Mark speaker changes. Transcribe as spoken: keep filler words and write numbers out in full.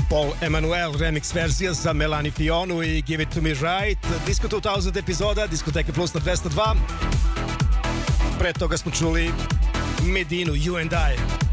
Speaker 1: Paul Emanuel remix verzija za Melanie Fionu i Give It To Me Right. Disco dve hiljade epizoda, Diskoteke Plus na dvesta dva. Pre toga smo čuli Medinu, You and I.